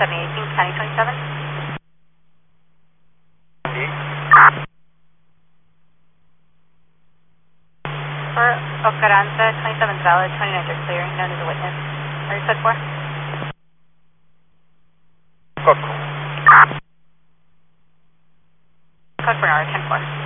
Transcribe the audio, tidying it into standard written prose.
7018, County 27. For Ocaranta, 27 is valid, 29 are clear, known as a witness. Are you code 4? Code 4. Code 4 hour, 10-4.